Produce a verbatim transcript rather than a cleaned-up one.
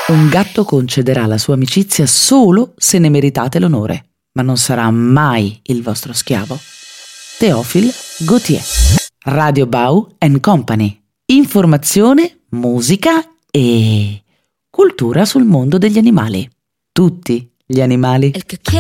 Un gatto concederà la sua amicizia solo se ne meritate l'onore, ma non sarà mai il vostro schiavo. Théophile Gautier. Radio Bau and Company. Informazione, musica e cultura sul mondo degli animali. Tutti gli animali.